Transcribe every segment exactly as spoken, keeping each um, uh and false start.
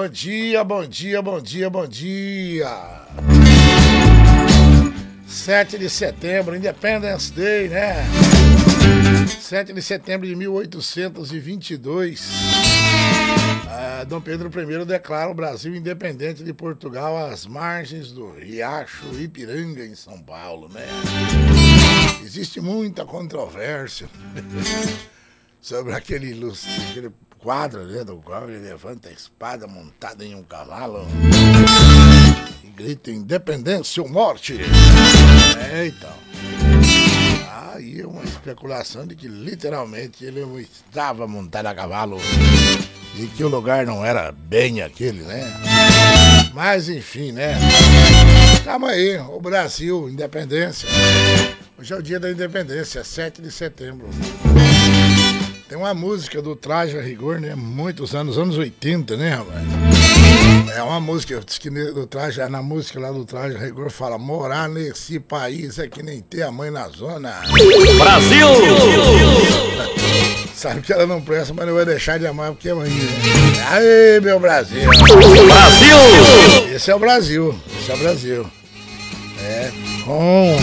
Bom dia, bom dia, bom dia, bom dia. sete de setembro, Independence Day, né? sete de setembro de mil oitocentos e vinte e dois. Ah, Dom Pedro I declara o Brasil independente de Portugal às margens do Riacho Ipiranga, em São Paulo, né? Existe muita controvérsia sobre aquele, ilustre, aquele quadro, né, do qual ele levanta a espada montada em um cavalo e grita independência ou morte. É, então. Aí é uma especulação de que literalmente ele estava montado a cavalo e que o lugar não era bem aquele, né? Mas enfim, né? Calma aí, o Brasil, independência. Hoje é o dia da independência, sete de setembro. Tem uma música do Traje a Rigor, né? Muitos anos, anos oitenta, né, rapaz? É uma música, diz que do traje, na música lá do Traje a Rigor fala: morar nesse país é que nem ter a mãe na zona. Brasil! Sabe que ela não presta, mas não vai deixar de amar porque é mãe. Né? Aê, meu Brasil! Brasil! Esse é o Brasil, esse é o Brasil. É, com...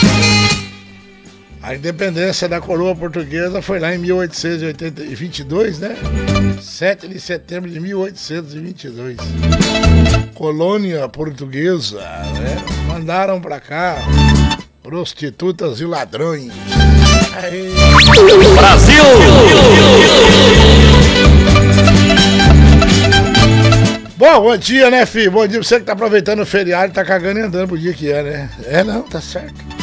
A independência da coroa portuguesa foi lá em mil oitocentos e vinte e dois, né? sete de setembro de mil oitocentos e vinte e dois. Colônia portuguesa, né? Mandaram pra cá prostitutas e ladrões. Aí. Brasil! Bom, bom dia, né, filho? Bom dia pra você que tá aproveitando o feriado e tá cagando e andando pro dia que é, né? É, não, tá certo.